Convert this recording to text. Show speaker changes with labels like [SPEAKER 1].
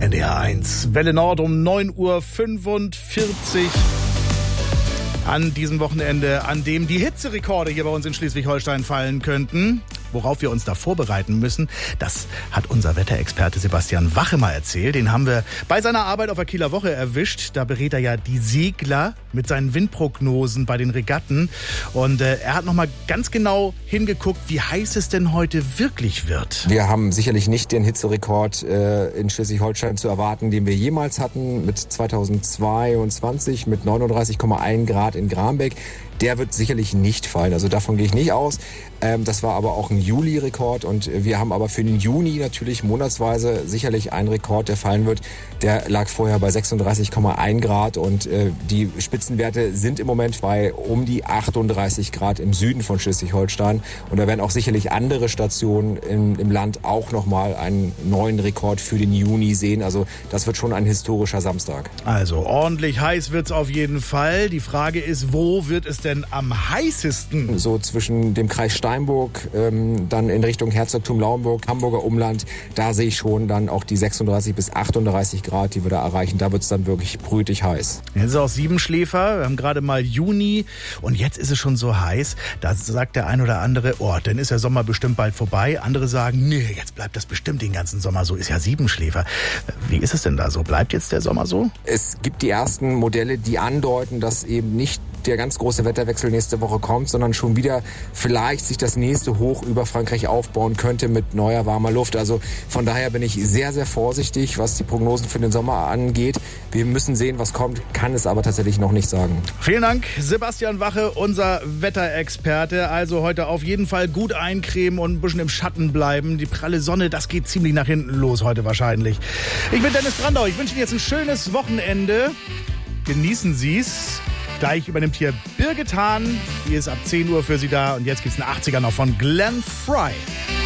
[SPEAKER 1] NDR 1. Welle Nord um 9.45 Uhr. An diesem Wochenende, an dem die Hitzerekorde hier bei uns in Schleswig-Holstein fallen könnten. Worauf wir uns da vorbereiten müssen, das hat unser Wetterexperte Sebastian Wache mal erzählt. Den haben wir bei seiner Arbeit auf der Kieler Woche erwischt. Da berät er ja die Segler mit seinen Windprognosen bei den Regatten. Und er hat nochmal ganz genau hingeguckt, wie heiß es denn heute wirklich wird.
[SPEAKER 2] Wir haben sicherlich nicht den Hitzerekord in Schleswig-Holstein zu erwarten, den wir jemals hatten mit 2022 mit 39,1 Grad in Grambeck. Der wird sicherlich nicht fallen, also davon gehe ich nicht aus. Das war aber auch ein Juli-Rekord und wir haben aber für den Juni natürlich monatsweise sicherlich einen Rekord, der fallen wird. Der lag vorher bei 36,1 Grad und die Spitzenwerte sind im Moment bei um die 38 Grad im Süden von Schleswig-Holstein. Und da werden auch sicherlich andere Stationen im Land auch nochmal einen neuen Rekord für den Juni sehen. Also das wird schon ein historischer Samstag.
[SPEAKER 1] Also ordentlich heiß wird's auf jeden Fall. Die Frage ist, wo wird es denn am heißesten?
[SPEAKER 2] So zwischen dem Kreis Steinburg, dann in Richtung Herzogtum Lauenburg, Hamburger Umland, da sehe ich schon dann auch die 36 bis 38 Grad, die wir da erreichen. Da wird es dann wirklich brütig heiß.
[SPEAKER 1] Jetzt ist auch Siebenschläfer, wir haben gerade mal Juni und jetzt ist es schon so heiß. Da sagt der ein oder andere, oh, dann ist der Sommer bestimmt bald vorbei. Andere sagen, nee, jetzt bleibt das bestimmt den ganzen Sommer so, ist ja Siebenschläfer. Wie ist es denn da so? Bleibt jetzt der Sommer so?
[SPEAKER 2] Es gibt die ersten Modelle, die andeuten, dass eben nicht der ganz große Wetterwechsel nächste Woche kommt, sondern schon wieder vielleicht sich das nächste Hoch über Frankreich aufbauen könnte mit neuer warmer Luft. Also von daher bin ich sehr, sehr vorsichtig, was die Prognosen für den Sommer angeht. Wir müssen sehen, was kommt, kann es aber tatsächlich noch nicht sagen.
[SPEAKER 1] Vielen Dank, Sebastian Wache, unser Wetterexperte. Also heute auf jeden Fall gut eincremen und ein bisschen im Schatten bleiben. Die pralle Sonne, das geht ziemlich nach hinten los heute wahrscheinlich. Ich bin Dennis Brandau, ich wünsche Ihnen jetzt ein schönes Wochenende. Genießen Sie's. Gleich übernimmt hier Birgit Hahn. Die ist ab 10 Uhr für Sie da. Und jetzt gibt's eine 80er noch von Glenn Frey.